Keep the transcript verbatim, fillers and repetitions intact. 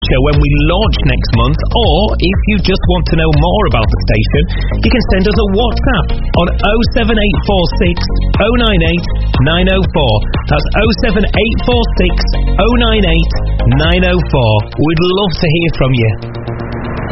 feature when we launch next month, or if you just want to know more about the station, you can send us a WhatsApp on oh seven eight four six oh nine eight nine oh four. That's oh seven eight four six oh nine eight nine oh four. We'd love to hear from you.